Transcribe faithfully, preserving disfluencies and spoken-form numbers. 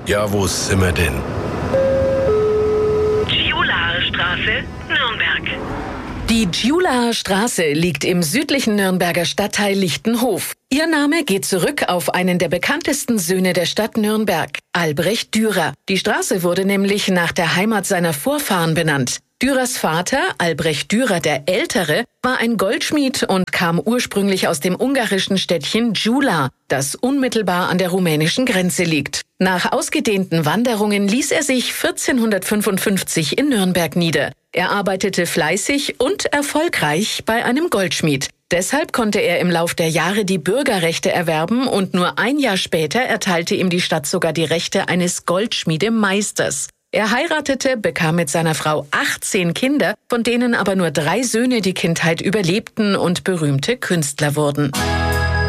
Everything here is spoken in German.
Ja, wo sind wir denn? Giulaer Straße, Nürnberg. Die Giulaer Straße liegt im südlichen Nürnberger Stadtteil Lichtenhof. Ihr Name geht zurück auf einen der bekanntesten Söhne der Stadt Nürnberg, Albrecht Dürer. Die Straße wurde nämlich nach der Heimat seiner Vorfahren benannt. Dürers Vater, Albrecht Dürer der Ältere, war ein Goldschmied und kam ursprünglich aus dem ungarischen Städtchen Gyula, das unmittelbar an der rumänischen Grenze liegt. Nach ausgedehnten Wanderungen ließ er sich vierzehnhundertfünfundfünfzig in Nürnberg nieder. Er arbeitete fleißig und erfolgreich bei einem Goldschmied. Deshalb konnte er im Lauf der Jahre die Bürgerrechte erwerben und nur ein Jahr später erteilte ihm die Stadt sogar die Rechte eines Goldschmiedemeisters. Er heiratete, bekam mit seiner Frau achtzehn Kinder, von denen aber nur drei Söhne die Kindheit überlebten und berühmte Künstler wurden.